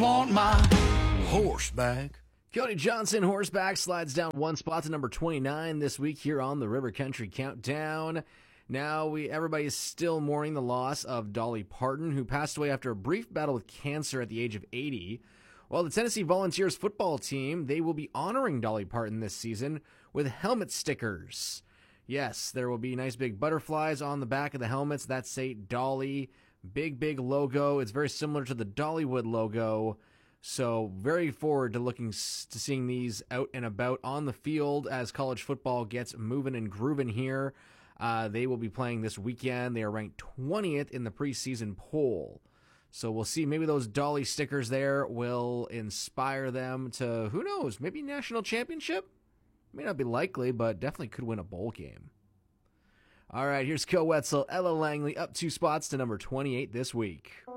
want my horseback. Cody Johnson, horseback, slides down one spot to number 29 this week here on the River Country Countdown. Now, everybody is still mourning the loss of Dolly Parton, who passed away after a brief battle with cancer at the age of 80. While the Tennessee Volunteers football team, they will be honoring Dolly Parton this season with helmet stickers. Yes, there will be nice big butterflies on the back of the helmets that say Dolly. Big logo. It's very similar to the Dollywood logo. So very forward to seeing these out and about on the field as college football gets moving and grooving here. They will be playing this weekend. They are ranked 20th in the preseason poll. So we'll see. Maybe those Dolly stickers there will inspire them to, who knows, maybe national championship? May not be likely, but definitely could win a bowl game. All right, here's Ko Wetzel, Ella Langley, up 2 spots to number 28 this week.